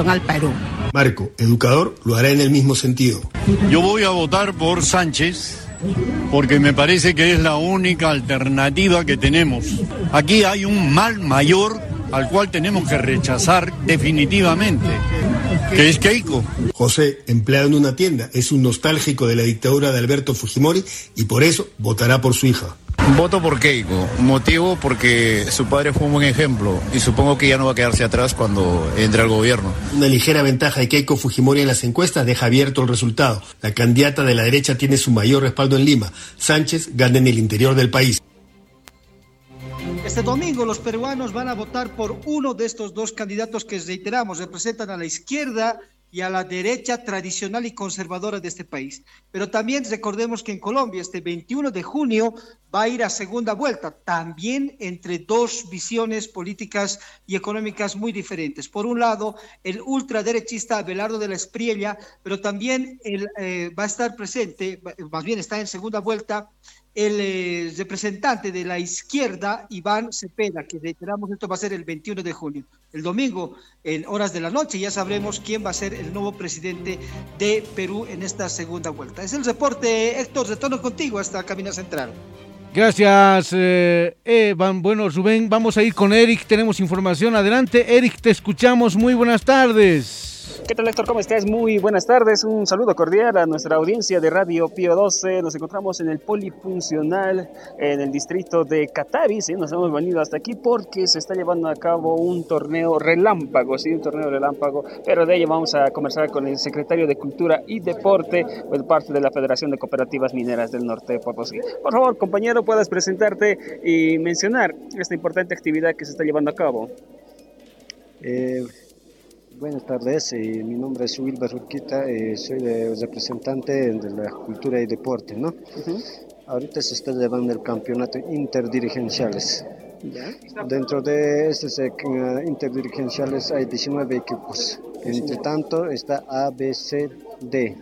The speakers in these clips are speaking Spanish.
representaron al Perú. Marco, educador, lo hará en el mismo sentido. Yo voy a votar por Sánchez porque me parece que es la única alternativa que tenemos. Aquí hay un mal mayor al cual tenemos que rechazar definitivamente, que es Keiko. José, empleado en una tienda, es un nostálgico de la dictadura de Alberto Fujimori y por eso votará por su hija. Voto por Keiko, motivo porque su padre fue un buen ejemplo y supongo que ya no va a quedarse atrás cuando entre al gobierno. Una ligera ventaja de Keiko Fujimori en las encuestas deja abierto el resultado. La candidata de la derecha tiene su mayor respaldo en Lima. Sánchez gana en el interior del país. Este domingo los peruanos van a votar por uno de estos dos candidatos que, reiteramos, representan a la izquierda y a la derecha tradicional y conservadora de este país. Pero también recordemos que en Colombia este 21 de junio va a ir a segunda vuelta, también entre dos visiones políticas y económicas muy diferentes. Por un lado, el ultraderechista Abelardo de la Espriella, pero también va a estar presente, más bien está en segunda vuelta, el representante de la izquierda, Iván Cepeda, que reiteramos, esto va a ser el 21 de junio. El domingo, en horas de la noche, ya sabremos quién va a ser el nuevo presidente de Perú en esta segunda vuelta. Es el reporte, Héctor, retorno contigo hasta Cabina Central. Gracias, Evan. Bueno, Rubén, vamos a ir con Eric, tenemos información. Adelante, Eric, te escuchamos. Muy buenas tardes. ¿Qué tal, Héctor? ¿Cómo estás? Muy buenas tardes. Un saludo cordial a nuestra audiencia de Radio Pío 12. Nos encontramos en el Polifuncional, en el distrito de Catavi. ¿Sí? Nos hemos venido hasta aquí porque se está llevando a cabo un torneo relámpago, ¿sí? Un torneo relámpago. Pero de ello vamos a conversar con el secretario de Cultura y Deporte por parte de la Federación de Cooperativas Mineras del Norte de Potosí. Por favor, compañero, puedas presentarte y mencionar esta importante actividad que se está llevando a cabo. Buenas tardes, mi nombre es Wilber Urquita, soy el representante de la Cultura y Deporte, ¿no? Ahorita se está llevando el campeonato interdirigenciales. Dentro de estos interdirigenciales hay 19 equipos. Entre tanto está A, B, C, D.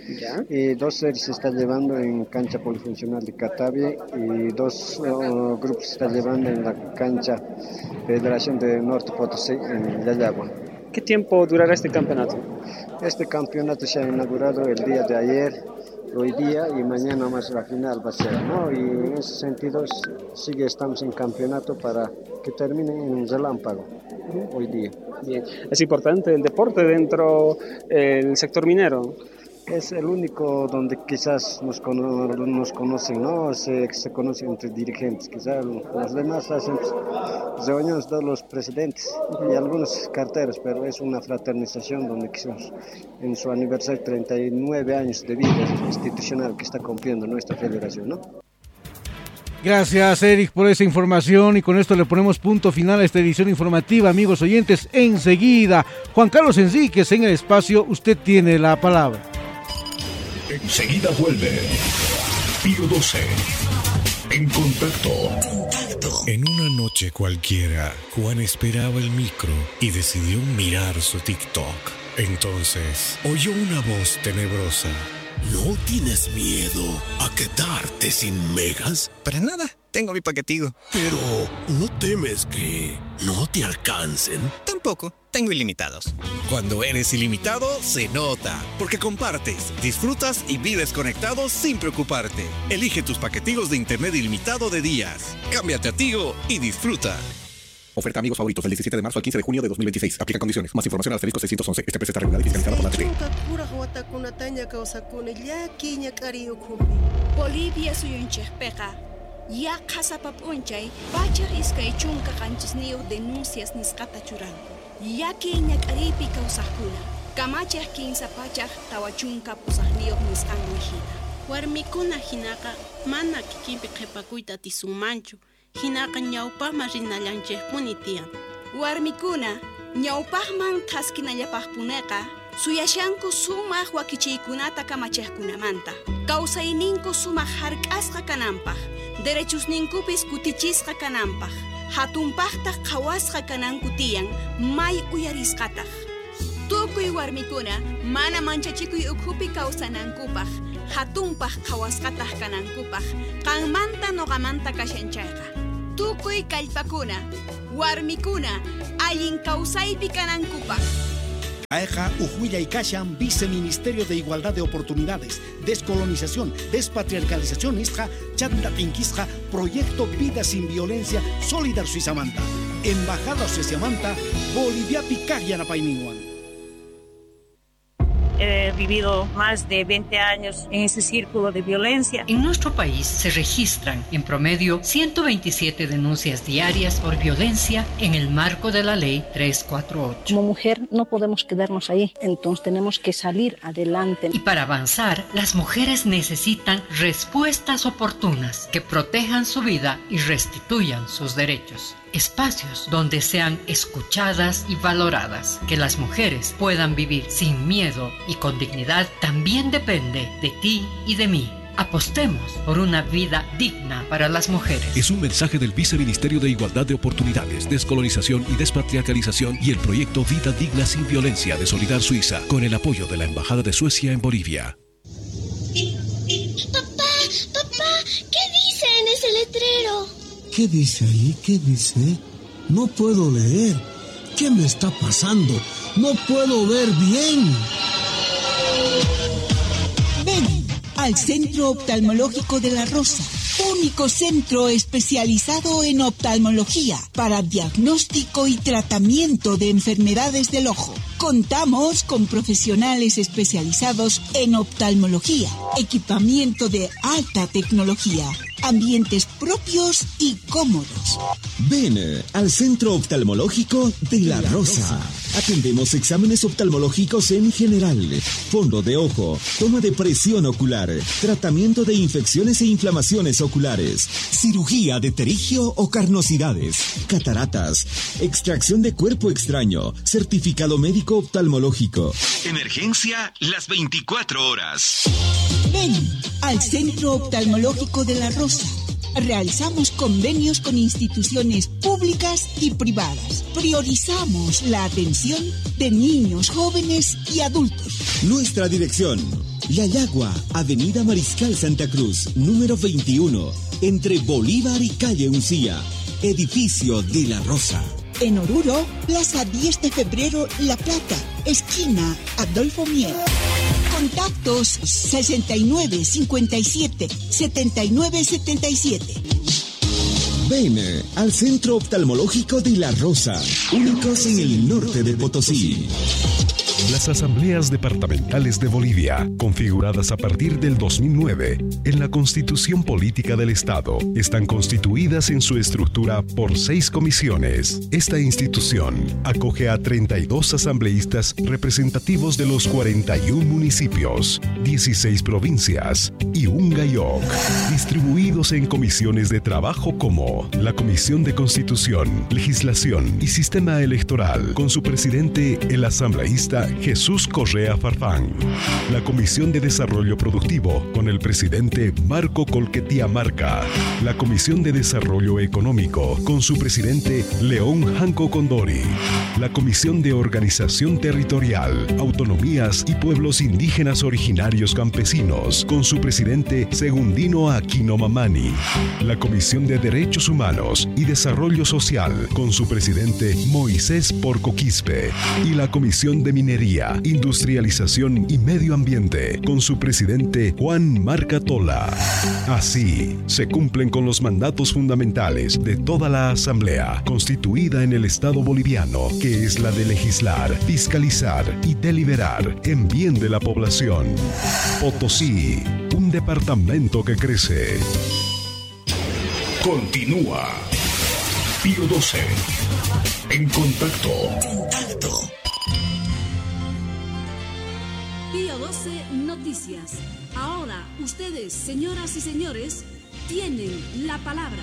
Y dos series se está llevando en cancha polifuncional de Catavi y dos grupos se está llevando en la cancha Federación de Norte Potosí en Yayagua. ¿Qué tiempo durará este campeonato? Este campeonato se ha inaugurado el día de ayer, hoy día y mañana más la final va a ser, ¿no? Y en ese sentido estamos en campeonato para que termine en un relámpago hoy día. Bien, es importante el deporte dentro del sector minero. Es el único donde quizás nos conocen, ¿no? Se conocen entre dirigentes. Quizás los demás hacen reuniones de los presidentes y algunos carteros, pero es una fraternización donde quizás en su aniversario 39 años de vida institucional que está cumpliendo nuestra federación, ¿no? Gracias, Eric, por esa información y con esto le ponemos punto final a esta edición informativa, amigos oyentes. Enseguida, Juan Carlos Enríquez en el espacio Usted Tiene la Palabra. Enseguida vuelve Pío 12. En contacto. En una noche cualquiera, Juan esperaba el micro y decidió mirar su TikTok. Entonces, oyó una voz tenebrosa. ¿No tienes miedo a quedarte sin megas? Para nada, tengo mi paquetigo. Pero, ¿no temes que no te alcancen? Tampoco, tengo ilimitados. Cuando eres ilimitado, se nota, porque compartes, disfrutas y vives conectado sin preocuparte. Elige tus paquetigos de internet ilimitado de días. Cámbiate a Tigo y disfruta. Oferta amigos favoritos del 17 de marzo al 15 de junio de 2026. Aplica condiciones. Más información al asterisco 611. Este precio está regulado y fiscalizado por la ATT. Bolivia suyunchejpeqa. Ya qasapapunchay, pachaq iskay chunka qanchisniyo denuncias nisqata churanku. Yaki ñak'aripi kawsaqkuna. Kamachaq kinsa pachaq tawa chunka pusaqniyo nisqanmi hina. Warmikuna hinaqa mana kikinpi qhipakuyta atisunmanchu. Hinaqa ñawpaqman rinallanchikpuni tiyan. Warmikuna ñawpaqman qhaskinallapaqpuneqa suyashanku sumaq wakichiykunata kamachaqkunamanta. Kawsayninku sumaq hark'asqa kananpaq. Derechosninkupis kutichisqa kananpaq. Hatunpaqtaq qhawasqa kananku tiyan may uyarisqataq. Tukuy warmikuna mana manchachikuy ukhupi kawsanankupaq. Hatunpaq qhawasqataq kanankupaq. Qanmanta noqamanta kashanchayqa. Tukuy kallpakuna, warmikuna, allin kawsaypi kanankupaq. AEJA Ujuilla y Kashan, Viceministerio de Igualdad de Oportunidades, Descolonización, Despatriarcalización, Isja, Chanta Tinquisja, Proyecto Vida Sin Violencia, Solidar Suizamanta, Embajada Suizamanta, Bolivia Picaya Napainiwan. He vivido más de 20 años en ese círculo de violencia. En nuestro país se registran en promedio 127 denuncias diarias por violencia en el marco de la Ley 348. Como mujer no podemos quedarnos ahí, entonces tenemos que salir adelante. Y para avanzar, las mujeres necesitan respuestas oportunas que protejan su vida y restituyan sus derechos. Espacios donde sean escuchadas y valoradas. Que las mujeres puedan vivir sin miedo y con dignidad también depende de ti y de mí. Apostemos por una vida digna para las mujeres. Es un mensaje del Viceministerio de Igualdad de Oportunidades, Descolonización y Despatriarcalización y el proyecto Vida Digna Sin Violencia de Solidar Suiza, con el apoyo de la Embajada de Suecia en Bolivia. Papá, ¿qué dice en ese letrero? ¿Qué dice ahí? ¿Qué dice? No puedo leer. ¿Qué me está pasando? No puedo ver bien. Ven al Centro Oftalmológico de La Rosa, único centro especializado en oftalmología para diagnóstico y tratamiento de enfermedades del ojo. Contamos con profesionales especializados en oftalmología, equipamiento de alta tecnología, ambientes propios y cómodos. Ven al Centro Oftalmológico de La Rosa. Atendemos exámenes oftalmológicos en general, fondo de ojo, toma de presión ocular, tratamiento de infecciones e inflamaciones oculares, cirugía de terigio o carnosidades, cataratas, extracción de cuerpo extraño, certificado médico oftalmológico. Emergencia las 24 horas. Ven al Centro Oftalmológico de La Rosa. Realizamos convenios con instituciones públicas y privadas. Priorizamos la atención de niños, jóvenes y adultos. Nuestra dirección: Yayagua, Avenida Mariscal Santa Cruz, número 21, entre Bolívar y Calle Uncía, edificio de La Rosa. En Oruro, Plaza 10 de Febrero, La Plata, esquina Adolfo Mier. Contactos 69 57 79 77. Ven al Centro Oftalmológico de La Rosa, únicos en el norte de Potosí. Las asambleas departamentales de Bolivia, configuradas a partir del 2009 en la Constitución Política del Estado, están constituidas en su estructura por 6 comisiones. Esta institución acoge a 32 asambleístas representativos de los 41 municipios, 16 provincias y un GAIOC, distribuidos en comisiones de trabajo como la Comisión de Constitución, Legislación y Sistema Electoral, con su presidente, el asambleísta Jesús Correa Farfán. La Comisión de Desarrollo Productivo, con el presidente Marco Colquetía Marca. La Comisión de Desarrollo Económico, con su presidente León Janco Condori. La Comisión de Organización Territorial, Autonomías y Pueblos Indígenas Originarios Campesinos, con su presidente Segundino Aquino Mamani. La Comisión de Derechos Humanos y Desarrollo Social, con su presidente Moisés Porco Quispe. Y la Comisión de Minería, Industrialización y Medio Ambiente, con su presidente Juan Marca Tola. Así se cumplen con los mandatos fundamentales de toda la Asamblea, constituida en el Estado boliviano, que es la de legislar, fiscalizar y deliberar en bien de la población. Potosí, un departamento que crece. Continúa Pío 12 en contacto. Pío 12 Noticias. Ahora ustedes, señoras y señores, tienen la palabra.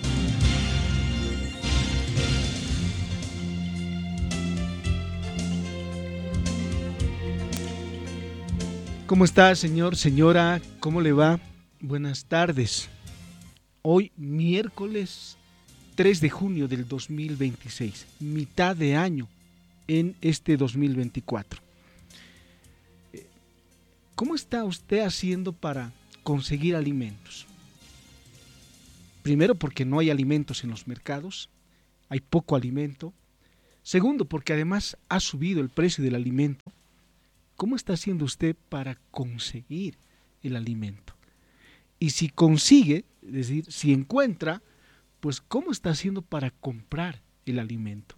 ¿Cómo está, señor, señora? ¿Cómo le va? Buenas tardes. Hoy, miércoles 3 de junio del 2026, mitad de año en este 2024. ¿Cómo está usted haciendo para conseguir alimentos? Primero, porque no hay alimentos en los mercados, hay poco alimento. Segundo, porque además ha subido el precio del alimento. ¿Cómo está haciendo usted para conseguir el alimento? Y si consigue, es decir, si encuentra, pues ¿cómo está haciendo para comprar el alimento?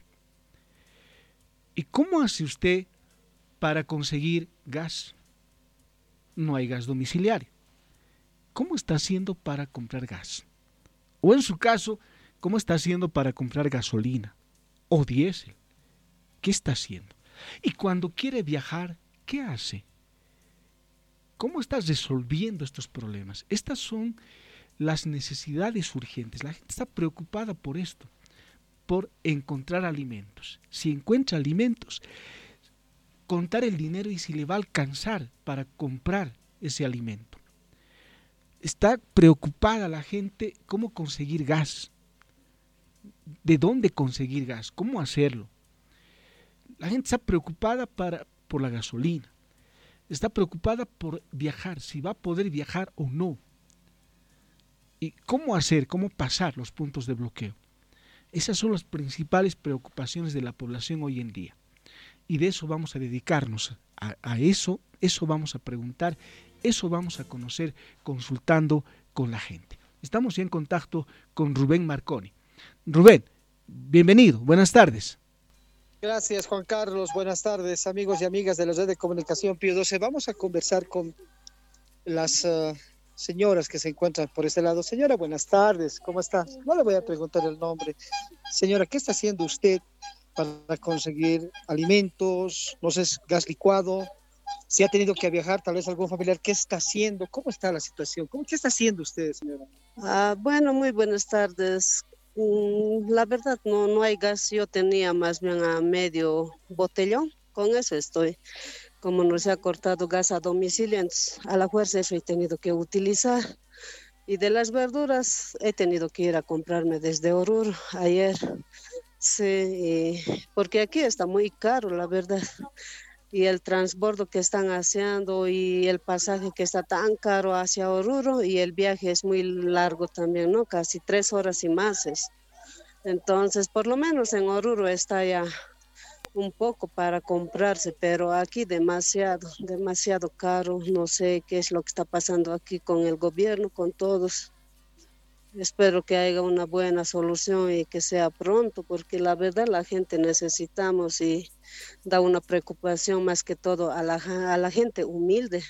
¿Y cómo hace usted para conseguir gas? No hay gas domiciliario. ¿Cómo está haciendo para comprar gas? O en su caso, ¿cómo está haciendo para comprar gasolina o diésel? ¿Qué está haciendo? Y cuando quiere viajar, ¿qué hace? ¿Cómo estás resolviendo estos problemas? Estas son las necesidades urgentes. La gente está preocupada por esto, por encontrar alimentos. Si encuentra alimentos, contar el dinero y si le va a alcanzar para comprar ese alimento. Está preocupada la gente cómo conseguir gas, de dónde conseguir gas, cómo hacerlo. La gente está preocupada por la gasolina, está preocupada por viajar, si va a poder viajar o no. ¿Y cómo hacer, cómo pasar los puntos de bloqueo? Esas son las principales preocupaciones de la población hoy en día. Y de eso vamos a dedicarnos, a eso vamos a preguntar, eso vamos a conocer consultando con la gente. Estamos ya en contacto con Rubén Marconi. Rubén, bienvenido, buenas tardes. Gracias, Juan Carlos. Buenas tardes, amigos y amigas de la red de comunicación Pío 12. Vamos a conversar con las señoras que se encuentran por este lado. Señora, buenas tardes, ¿cómo está? No le voy a preguntar el nombre. Señora, ¿qué está haciendo usted para conseguir alimentos, no sé, gas licuado? Si ha tenido que viajar, tal vez algún familiar, ¿qué está haciendo? ¿Cómo está la situación? ¿Qué está haciendo usted, señora? Bueno, muy buenas tardes. La verdad, no hay gas. Yo tenía más bien a medio botellón. Con eso estoy. Como no se ha cortado gas a domicilio, entonces a la fuerza eso he tenido que utilizar. Y de las verduras he tenido que ir a comprarme desde Oruro ayer. Sí, porque aquí está muy caro, la verdad. Y el transbordo que están haciendo y el pasaje que está tan caro hacia Oruro y el viaje es muy largo también, ¿no? Casi 3 horas y más es. Entonces, por lo menos en Oruro está ya un poco para comprarse, pero aquí demasiado caro. No sé qué es lo que está pasando aquí con el gobierno, con todos. Espero que haya una buena solución y que sea pronto, porque la verdad la gente necesitamos y da una preocupación más que todo a la gente humilde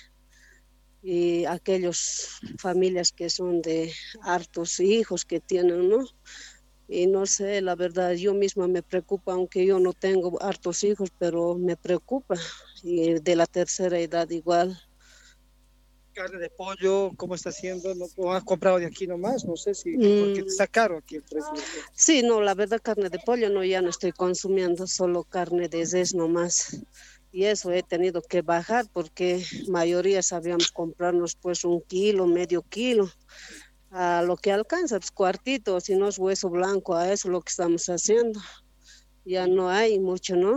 y aquellas familias que son de hartos hijos que tienen, ¿no? Y no sé, la verdad yo misma me preocupa, aunque yo no tengo hartos hijos, pero me preocupa, y de la tercera edad igual. Carne de pollo, ¿cómo está haciendo? ¿No has comprado de aquí nomás? No sé si, porque está caro aquí el precio. Sí, no, la verdad carne de pollo no, ya no estoy consumiendo, solo carne de res nomás. Y eso he tenido que bajar porque mayoría sabíamos comprarnos pues 1 kilo, medio kilo, a lo que alcanza, pues cuartito, si no es hueso blanco, a eso es lo que estamos haciendo. Ya no hay mucho, ¿no?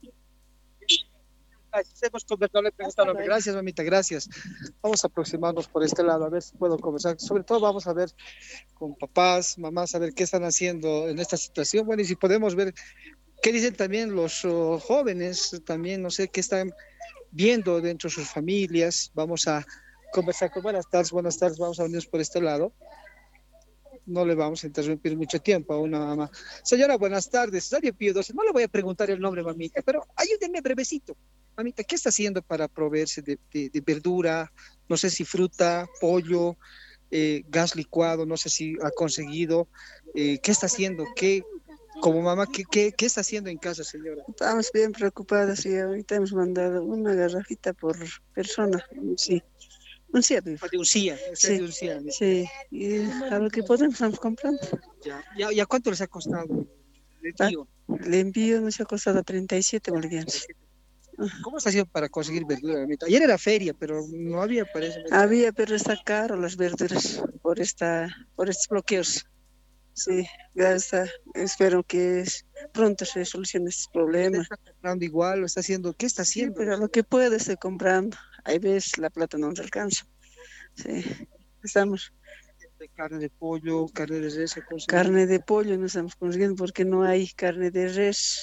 Hemos conversado, le preguntado. Gracias, mamita, gracias. Vamos a aproximarnos por este lado, a ver si puedo conversar. Sobre todo vamos a ver con papás, mamás, a ver qué están haciendo en esta situación. Bueno, y si podemos ver qué dicen también los jóvenes, también no sé qué están viendo dentro de sus familias. Vamos a conversar con buenas tardes, vamos a unirnos por este lado. No le vamos a interrumpir mucho tiempo a una mamá. Señora, buenas tardes. Radio Pío 12. No le voy a preguntar el nombre, mamita, pero ayúdenme brevecito. Mamita, ¿qué está haciendo para proveerse de verdura? No sé si fruta, pollo, gas licuado, no sé si ha conseguido. ¿Qué está haciendo? Como mamá, ¿qué está haciendo en casa, señora? Estamos bien preocupadas y ahorita hemos mandado una garrafita por persona. Sí. Un CIA. De un CIA. Sí, de un CIA. Sí, y a lo que podemos estamos comprando. ¿Ya cuánto les ha costado el envío? El envío nos ha costado 37 bolivianos. ¿Cómo está haciendo para conseguir verdura, mamita? Ayer era feria, pero no había, parece. Había, pero está caro las verduras por estos bloqueos. Sí, gracias. Espero que pronto se solucione este problema. ¿Está comprando igual? ¿Lo está haciendo? ¿Qué está haciendo? Sí, pero lo que puede estoy comprando. Hay veces la plata no nos alcanza. Sí, estamos. Carne de pollo, carne de res. Carne de pollo no estamos consiguiendo porque no hay carne de res.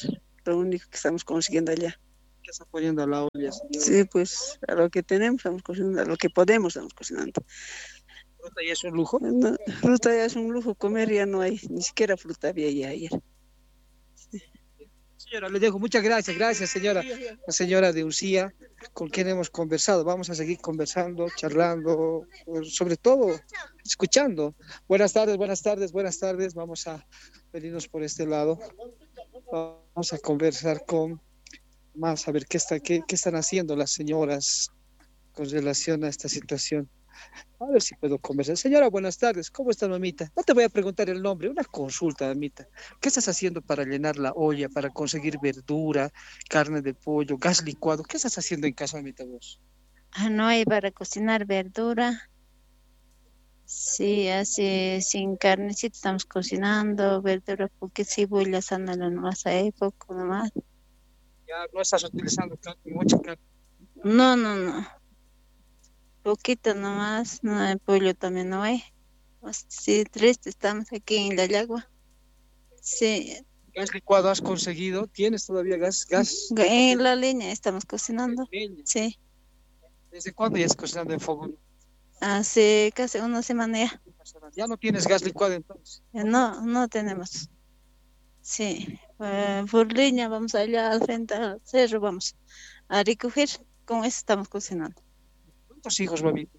lo único que estamos consiguiendo allá. ¿Qué está poniendo a la olla, señora? Sí, pues a lo que tenemos estamos cocinando, a lo que podemos estamos cocinando. ¿Fruta ya es un lujo? No, fruta ya es un lujo, comer ya no hay, ni siquiera fruta había ya ayer. Señora, le dejo. Muchas gracias. Gracias, señora. La señora de Ucía, con quien hemos conversado. Vamos a seguir conversando, charlando, sobre todo escuchando. Buenas tardes, buenas tardes, buenas tardes. Vamos a venirnos por este lado. Vamos a conversar con más, a ver qué están haciendo las señoras con relación a esta situación. A ver si puedo conversar. Señora, buenas tardes. ¿Cómo está, mamita? No te voy a preguntar el nombre, una consulta, mamita. ¿Qué estás haciendo para llenar la olla, para conseguir verdura, carne de pollo, gas licuado? ¿Qué estás haciendo en casa, mamita, vos? No hay para cocinar verdura. Sí, así sin carnecita estamos cocinando, verdura, porque cebolla sana la nuestra época nomás. Ya no estás utilizando mucha carne. No. Poquito nomás, no hay pollo también no hay. Sí, triste, estamos aquí en la Yagua. Sí. ¿Gas licuado has conseguido? ¿Tienes todavía gas? En la leña estamos cocinando. Sí. ¿Desde cuándo ya estás cocinando en fogón? Hace casi una semana ya. ¿Ya no tienes gas licuado entonces? No tenemos. Sí. Por leña vamos allá al frente al cerro, vamos a recoger. Con eso estamos cocinando. ¿Cuántos hijos, mamita?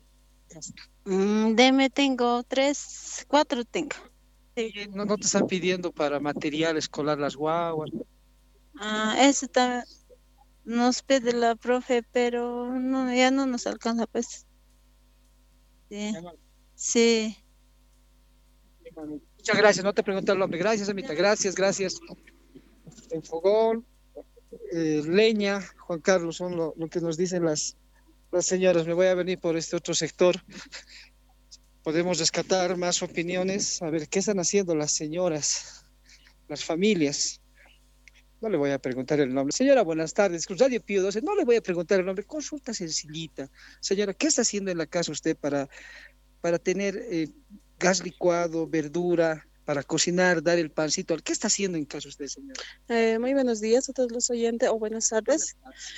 Tengo 3, 4 tengo. Sí. ¿No te están pidiendo para material escolar las guaguas? Eso también nos pide la profe, pero no, ya no nos alcanza, pues. Sí. Sí. Muchas gracias, no te pregunté el nombre. Gracias, amita. Gracias. En fogón, leña, Juan Carlos, son lo que nos dicen las señoras. Me voy a venir por este otro sector. Podemos rescatar más opiniones. A ver, ¿qué están haciendo las señoras, las familias? No le voy a preguntar el nombre. Señora, buenas tardes. Con Radio Pío 12, no le voy a preguntar el nombre. Consulta sencillita. Señora, ¿qué está haciendo en la casa usted para tener gas licuado, verdura, para cocinar, dar el pancito? ¿Qué está haciendo en casa usted, señora? Muy buenos días a todos los oyentes, o buenas tardes.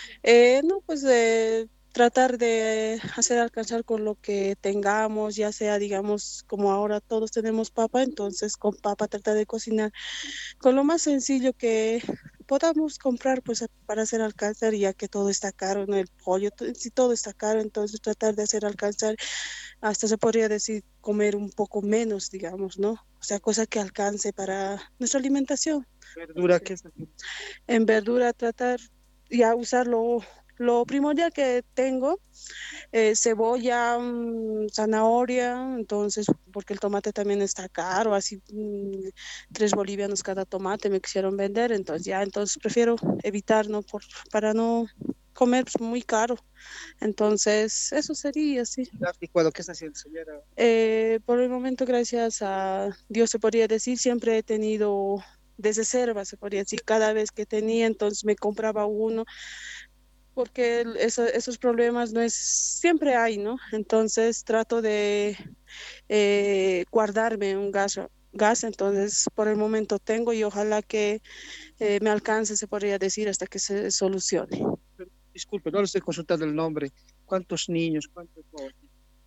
Tratar de hacer alcanzar con lo que tengamos, ya sea, digamos, como ahora todos tenemos papa, entonces con papa tratar de cocinar con lo más sencillo que podamos comprar, pues para hacer alcanzar, ya que todo está caro, ¿no? El pollo, si todo está caro, entonces tratar de hacer alcanzar, hasta se podría decir comer un poco menos, digamos, ¿no? O sea, cosa que alcance para nuestra alimentación. ¿Verdura qué es? En verdura tratar ya usarlo. Lo primordial que tengo, cebolla, zanahoria, entonces, porque el tomate también está caro, así 3 bolivianos cada tomate me quisieron vender, entonces prefiero evitar, ¿no? Para no comer muy caro. Entonces, eso sería así. ¿Licuado qué está haciendo, señora? Por el momento, gracias a Dios, se podría decir, siempre he tenido de reserva, se podría decir, cada vez que tenía, entonces me compraba uno, porque esos problemas no es siempre hay, ¿no? Entonces trato de guardarme un gas, entonces por el momento tengo y ojalá que me alcance, se podría decir, hasta que se solucione. Disculpe, no le estoy consultando el nombre. ¿Cuántos niños? ¿Cuántos jóvenes?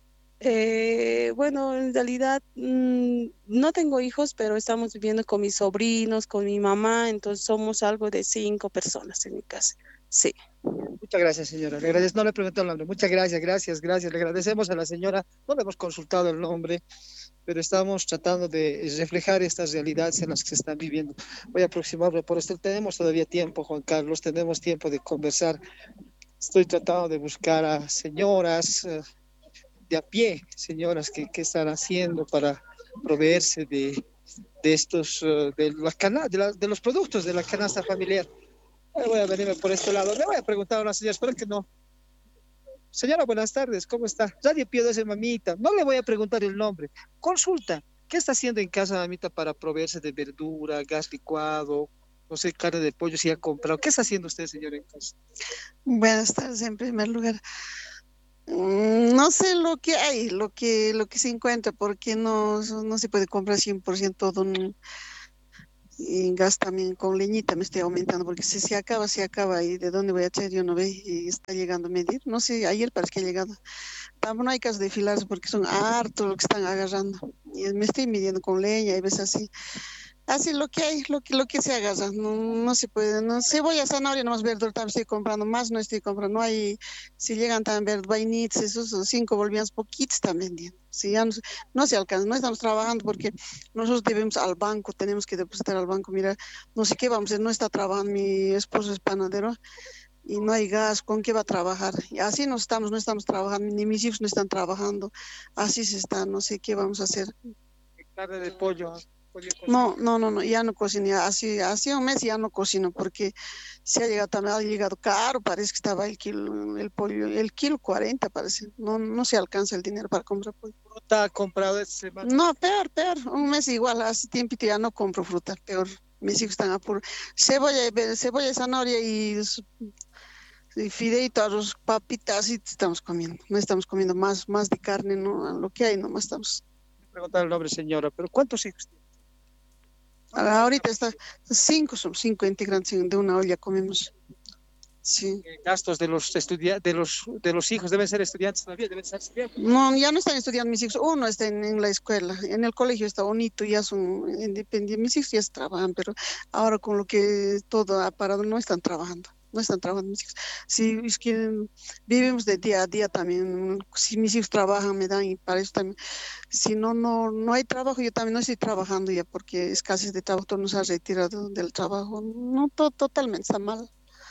Bueno, en realidad no tengo hijos, pero estamos viviendo con mis sobrinos, con mi mamá, entonces somos algo de 5 personas en mi casa. Sí. Muchas gracias, señora. Le agradezco, no le pregunté el nombre. Muchas gracias. Le agradecemos a la señora. No le hemos consultado el nombre, pero estamos tratando de reflejar estas realidades en las que se están viviendo. Voy a aproximarme por esto. Tenemos todavía tiempo, Juan Carlos, tenemos tiempo de conversar. Estoy tratando de buscar a señoras de a pie, señoras que están haciendo para proveerse de estos, de los productos de la canasta familiar. Voy a venirme por este lado. Le voy a preguntar a una señora, espero que no. Señora, buenas tardes, ¿cómo está? Radio Pío 12, mamita. No le voy a preguntar el nombre. Consulta, ¿qué está haciendo en casa, mamita, para proveerse de verdura, gas licuado, no sé, carne de pollo si ha comprado? ¿Qué está haciendo usted, señora, en casa? Buenas tardes, en primer lugar. No sé lo que hay, lo que se encuentra, porque no se puede comprar 100% todo. Y gas también con leñita me estoy aumentando, porque si se acaba, y de dónde voy a echar, yo no veo, y está llegando a medir. No sé, ayer parece que ha llegado. Tampoco no hay caso de filarse porque son hartos lo que están agarrando. Y me estoy midiendo con leña y ves así. Así lo que hay, lo que se agarra, no se puede, no, cebolla, zanahoria, nomás verdura también estoy comprando, más no estoy comprando, no hay, si llegan también vainitas, esos 5 bolivianos poquitos están vendiendo, si ya no se alcanza, no estamos trabajando porque nosotros debemos al banco, tenemos que depositar al banco, mira, no sé qué vamos a hacer, no está trabajando, mi esposo es panadero, y no hay gas, ¿con qué va a trabajar? Y así no estamos trabajando, ni mis hijos no están trabajando, así se está, no sé qué vamos a hacer. Carne de pollo. No, ya no cocino, así un mes ya no cocino porque se ha llegado caro, parece que estaba el pollo, el kilo 40 parece, no se alcanza el dinero para comprar pollo. ¿Fruta ha comprado esta semana? No, peor, un mes igual, hace tiempo ya no compro fruta, peor, mis hijos están apuros. Cebolla, zanahoria y fideito, arroz, papitas, así estamos comiendo, no estamos comiendo más de carne, no, lo que hay, nomás estamos. Preguntar el nombre, señora, pero ¿cuántos hijos tiene? Ahorita son 5 integrantes de una olla comemos. Sí. Gastos de los hijos deben ser estudiantes todavía, deben ser estudiantes. No, ya no están estudiando mis hijos. Uno está en la escuela, en el colegio está bonito, ya son independientes. Mis hijos ya trabajan, pero ahora con lo que todo ha parado no están trabajando mis hijos. Si es que vivimos de día a día también, si mis hijos trabajan me dan y para eso también, si no hay trabajo, yo también no estoy trabajando ya porque escasez de trabajo, todo nos ha retirado del trabajo, no, totalmente está mal.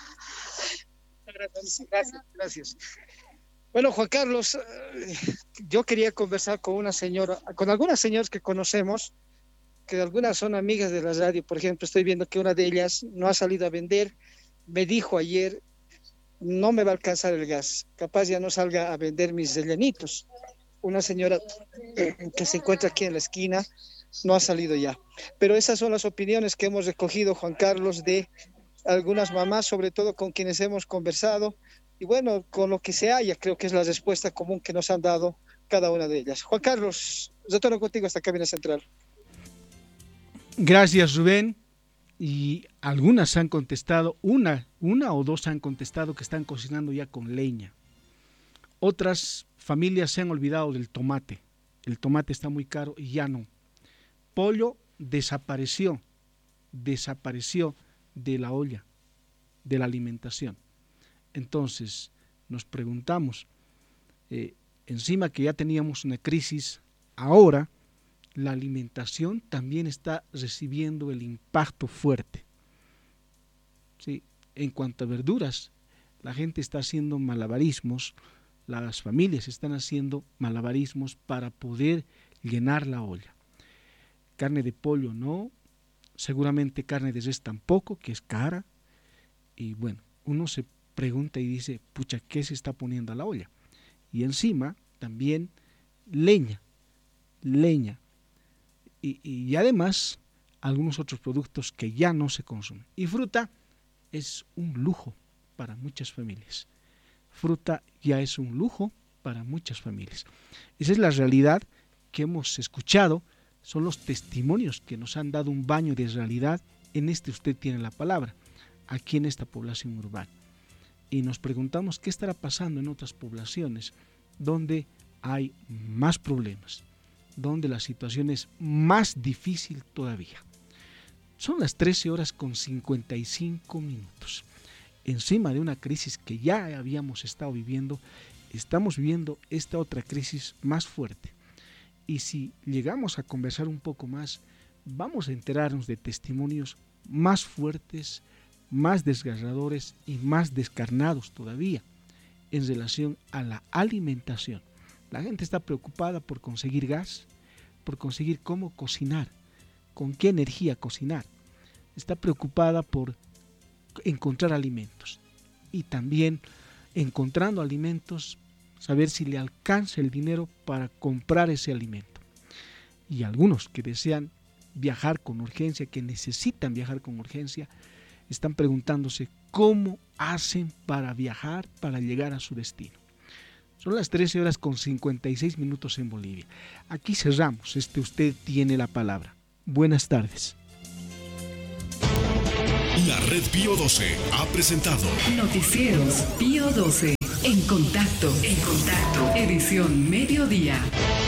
Gracias. Bueno, Juan Carlos, yo quería conversar con algunas señoras que conocemos, que algunas son amigas de la radio. Por ejemplo, estoy viendo que una de ellas no ha salido a vender. Me dijo ayer, no me va a alcanzar el gas, capaz ya no salga a vender mis rellenitos. Una señora que se encuentra aquí en la esquina no ha salido ya. Pero esas son las opiniones que hemos recogido, Juan Carlos, de algunas mamás, sobre todo con quienes hemos conversado. Y bueno, con lo que se haya, creo que es la respuesta común que nos han dado cada una de ellas. Juan Carlos, retorno contigo hasta Cabina Central. Gracias, Rubén. Y algunas han contestado, una o dos han contestado que están cocinando ya con leña. Otras familias se han olvidado del tomate. El tomate está muy caro y ya no. Pollo desapareció de la olla, de la alimentación. Entonces nos preguntamos, encima que ya teníamos una crisis, ahora la alimentación también está recibiendo el impacto fuerte. ¿Sí? En cuanto a verduras, la gente está haciendo malabarismos, las familias están haciendo malabarismos para poder llenar la olla. Carne de pollo no, seguramente carne de res tampoco, que es cara. Y bueno, uno se pregunta y dice, pucha, ¿qué se está poniendo a la olla? Y encima también leña. Y además algunos otros productos que ya no se consumen. Y fruta es un lujo para muchas familias. Fruta ya es un lujo para muchas familias. Esa es la realidad que hemos escuchado, son los testimonios que nos han dado un baño de realidad en Usted tiene la palabra, aquí en esta población urbana. Y nos preguntamos qué estará pasando en otras poblaciones donde hay más problemas, donde la situación es más difícil todavía. Son las 13:55. Encima de una crisis que ya habíamos estado viviendo, estamos viviendo esta otra crisis más fuerte. Y si llegamos a conversar un poco más, vamos a enterarnos de testimonios más fuertes, más desgarradores y más descarnados todavía en relación a la alimentación. La gente está preocupada por conseguir gas, por conseguir cómo cocinar, con qué energía cocinar. Está preocupada por encontrar alimentos y también encontrando alimentos, saber si le alcanza el dinero para comprar ese alimento. Y algunos que desean viajar con urgencia, que necesitan viajar con urgencia, están preguntándose cómo hacen para viajar, para llegar a su destino. Son las 13:56 en Bolivia. Aquí cerramos Usted tiene la palabra. Buenas tardes. La Red Pío 12 ha presentado Noticieros Pío 12. En contacto. Edición Mediodía.